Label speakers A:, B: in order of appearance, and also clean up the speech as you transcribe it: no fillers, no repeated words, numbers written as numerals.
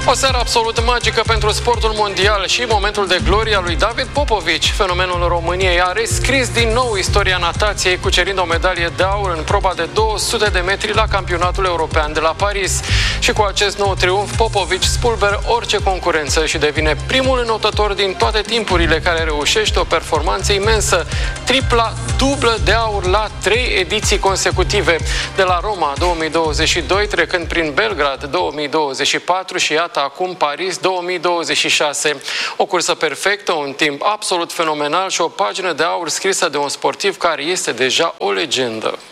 A: O seară absolut magică pentru sportul mondial și momentul de glorie al lui David Popovici. Fenomenul României a rescris din nou istoria natației, cucerind o medalie de aur în proba de 200 de metri la campionatul european de la Paris. Și cu acest nou triumf, Popovici spulberă orice concurență și devine primul înotător din toate timpurile care reușește o performanță imensă, tripla dublă de aur la 3 ediții consecutive, de la Roma 2022, trecând prin Belgrad 2024 și iată acum Paris 2026. O cursă perfectă, un timp absolut fenomenal și o pagină de aur scrisă de un sportiv care este deja o legendă.